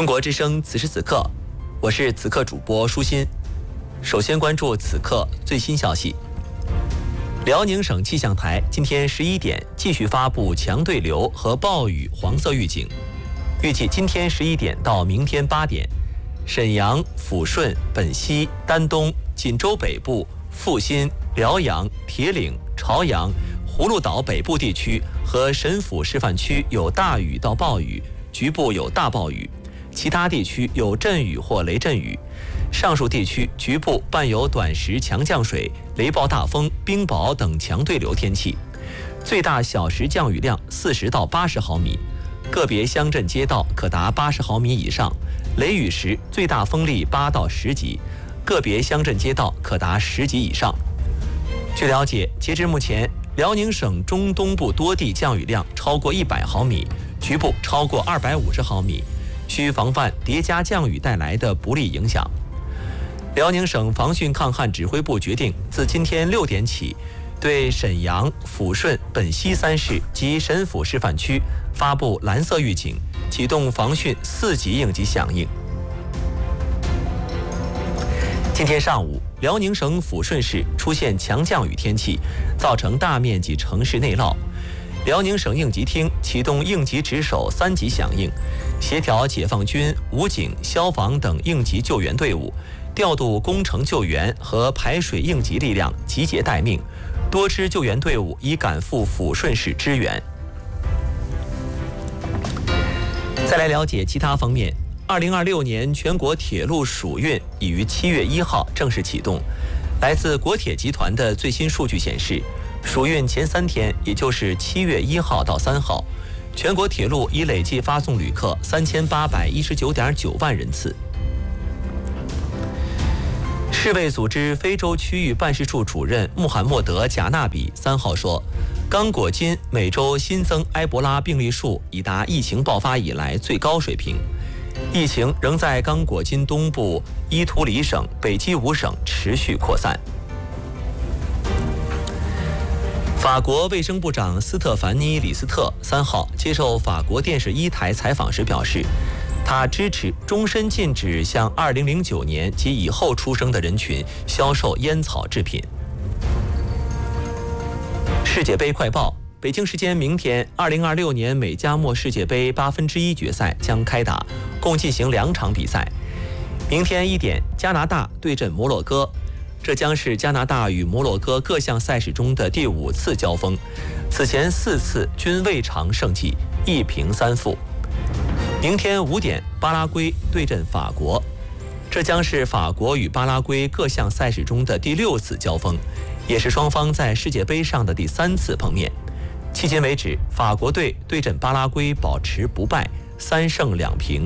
中国之声此时此刻，我是此刻主播舒心。首先关注此刻最新消息。辽宁省气象台今天11点继续发布强对流和暴雨黄色预警，预计今天11点到明天8点，沈阳、抚顺、本溪、丹东、锦州北部、阜新、辽阳、铁岭、朝阳、葫芦岛北部地区和沈抚示范区有大雨到暴雨，局部有大暴雨，其他地区有阵雨或雷阵雨。上述地区局部伴有短时强降水、雷暴大风、冰雹等强对流天气，最大小时降雨量40到80毫米，个别乡镇街道可达80毫米以上，雷雨时最大风力8到10级，个别乡镇街道可达10级以上。据了解，截至目前，辽宁省中东部多地降雨量超过100毫米，局部超过250毫米，需防范叠加降雨带来的不利影响。辽宁省防汛抗旱指挥部决定，自今天6点起，对沈阳、抚顺、本溪3市及沈抚示范区发布蓝色预警，启动防汛4级应急响应。今天上午，辽宁省抚顺市出现强降雨天气，造成大面积城市内涝。辽宁省应急厅启动应急值守3级响应，协调解放军、武警、消防等应急救援队伍，调度工程救援和排水应急力量集结待命，多支救援队伍已赶赴抚顺市支援。再来了解其他方面。2026年全国铁路暑运已于7月1号正式启动。来自国铁集团的最新数据显示，暑运前3天，也就是7月1号到3号，全国铁路已累计发送旅客3819.9万人次。世卫组织非洲区域办事处主任穆罕默德·贾纳比3号说，刚果金每周新增埃博拉病例数已达疫情爆发以来最高水平。疫情仍在刚果金东部伊图里省、北基伍省持续扩散。法国卫生部长斯特凡尼·李斯特3号接受法国电视1台采访时表示，他支持终身禁止向2009年及以后出生的人群销售烟草制品。世界杯快报。北京时间明天，2026年美加墨世界杯1/8决赛将开打，共进行2场比赛。明天1点，加拿大对阵摩洛哥，这将是加拿大与摩洛哥各项赛事中的第5次交锋，此前4次均未尝胜绩，1平3负。明天5点，巴拉圭对阵法国，这将是法国与巴拉圭各项赛事中的第6次交锋，也是双方在世界杯上的第3次碰面。迄今为止，法国队对阵巴拉圭保持不败，3胜2平。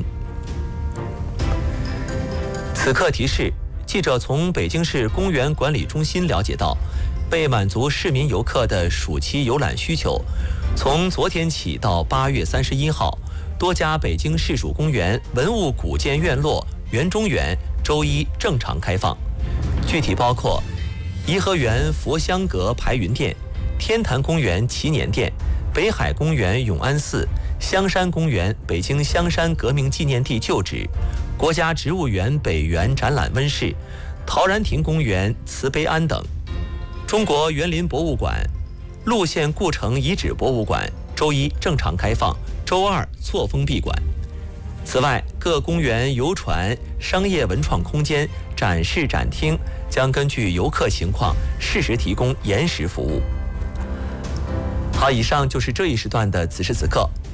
此刻提示，记者从北京市公园管理中心了解到，为满足市民游客的暑期游览需求，从昨天起到8月31号，多家北京市属公园文物古建院落、园中园周一正常开放，具体包括颐和园佛香阁排云殿、天坛公园祈年殿、北海公园永安寺、香山公园北京香山革命纪念地旧址、国家植物园北园展览温室、陶然亭公园慈悲庵等。中国园林博物馆、陆县故城遗址博物馆周一正常开放，周二错峰闭馆。此外，各公园游船、商业文创空间、展示展厅将根据游客情况适时提供延时服务。好，以上就是这一时段的此时此刻，